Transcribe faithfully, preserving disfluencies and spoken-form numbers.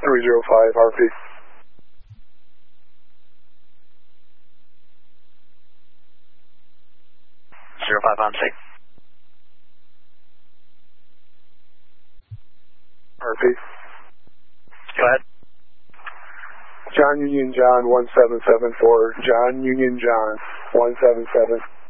three zero five R P. zero five on six. R P. Go ahead. John Union John one seven seven four. John Union John one seven seven.